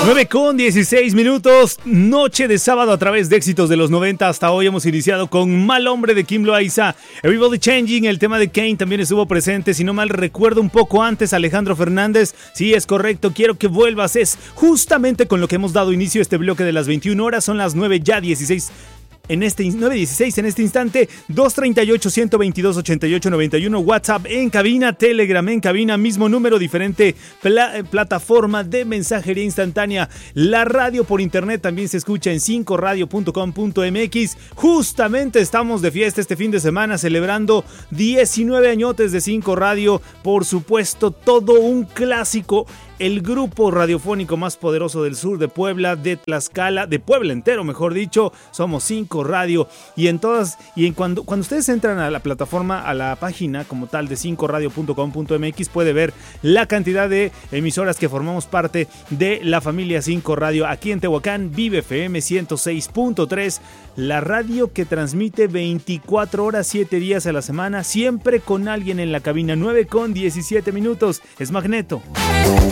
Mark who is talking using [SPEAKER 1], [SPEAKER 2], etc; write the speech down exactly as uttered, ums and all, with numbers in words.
[SPEAKER 1] nueve con dieciséis minutos, noche de sábado a través de éxitos de los noventa. Hasta hoy hemos iniciado con Mal Hombre de Kim Loaiza, Everybody Changing, el tema de Kane también estuvo presente, si no mal recuerdo un poco antes, Alejandro Fernández. Sí, es correcto, quiero que vuelvas, es justamente con lo que hemos dado inicio a este bloque de las veintiuna horas, son las nueve ya dieciséis. En este nueve dieciséis en este instante, dos treinta y ocho, ciento veintidós, ochenta y ocho noventa y uno, WhatsApp en cabina, Telegram en cabina, mismo número, diferente pla- plataforma de mensajería instantánea. La radio por internet también se escucha en cinco radio punto com punto m x. Justamente estamos de fiesta este fin de semana celebrando diecinueve añotes de cinco Radio, por supuesto todo un clásico. El grupo radiofónico más poderoso del sur de Puebla, de Tlaxcala, de Puebla entero, mejor dicho, somos cinco Radio. Y en todas, y en cuando, cuando ustedes entran a la plataforma, a la página como tal de cinco radio punto com punto m x, puede ver la cantidad de emisoras que formamos parte de la familia cinco Radio. Aquí en Tehuacán, Vive F M ciento seis punto tres, la radio que transmite veinticuatro horas, siete días a la semana, siempre con alguien en la cabina. Nueve con diecisiete minutos, es Magneto.